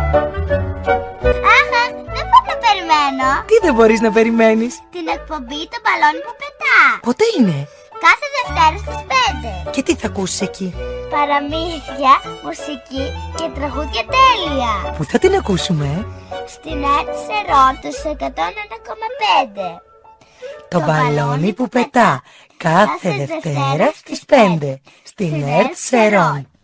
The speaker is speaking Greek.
Αχ, δεν μπορώ να περιμένω. Τι δεν μπορείς να περιμένεις? Την εκπομπή «Το μπαλόνι που πετά». Πότε είναι? Κάθε Δευτέρα στις 5. Και τι θα ακούσεις εκεί? Παραμύθια, μουσική και τραγούδια τέλεια. Πού θα την ακούσουμε? Στην ΕΡΤ Σερών τους 101,5. Το μπαλόνι που πετά. Κάθε Δευτέρα στις 5. Στην ΕΡΤ Σερών.